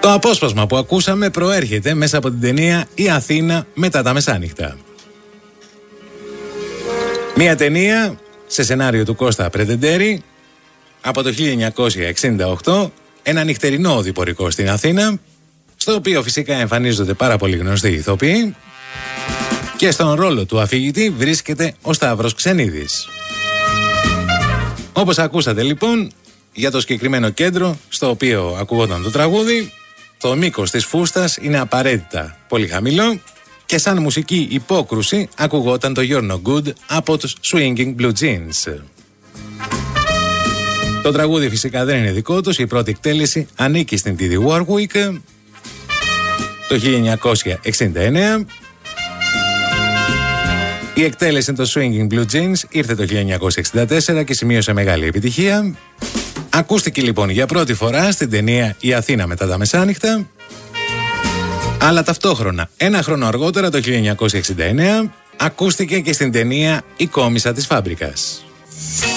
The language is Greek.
Το απόσπασμα που ακούσαμε προέρχεται μέσα από την ταινία «Η Αθήνα μετά τα μεσάνυχτα». Μια ταινία σε σενάριο του Κώστα Πρετεντέρη από το 1968, ένα νυχτερινό οδηπορικό στην Αθήνα, στο οποίο φυσικά εμφανίζονται πάρα πολύ γνωστοί ηθοποιοί, και στον ρόλο του αφηγητή βρίσκεται ο Σταύρος Ξενίδης. Όπως ακούσατε λοιπόν, για το συγκεκριμένο κέντρο στο οποίο ακουγόταν το τραγούδι, το μήκος της φούστας είναι απαραίτητα πολύ χαμηλό και σαν μουσική υπόκρουση ακουγόταν το You're No Good από τους Swinging Blue Jeans. Το τραγούδι φυσικά δεν είναι δικό τους, η πρώτη εκτέλεση ανήκει στην Didi Warwick το 1969. Η εκτέλεση των Swinging Blue Jeans ήρθε το 1964 και σημείωσε μεγάλη επιτυχία. Ακούστηκε λοιπόν για πρώτη φορά στην ταινία «Η Αθήνα μετά τα μεσάνυχτα», αλλά ταυτόχρονα ένα χρόνο αργότερα το 1969 ακούστηκε και στην ταινία «Η Κόμισσα της Φάμπρικας».